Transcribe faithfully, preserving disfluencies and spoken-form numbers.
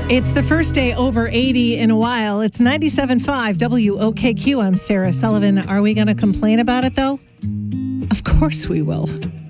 It's the first day over eighty in a while. It's ninety-seven point five W O K Q. I'm Sarah Sullivan. Are we going to complain about it, though? Of course we will.